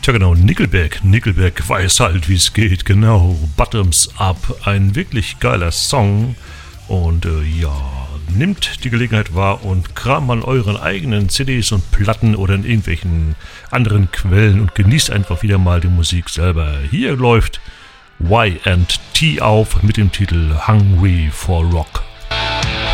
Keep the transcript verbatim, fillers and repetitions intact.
Tja genau, Nickelback. Nickelback weiß halt, wie es geht. Genau, Bottoms Up. Ein wirklich geiler Song. Und äh, ja, nimmt die Gelegenheit wahr und kramt an euren eigenen C Ds und Platten oder in irgendwelchen anderen Quellen und genießt einfach wieder mal die Musik selber. Hier läuft Y and T auf mit dem Titel Hungry for Rock.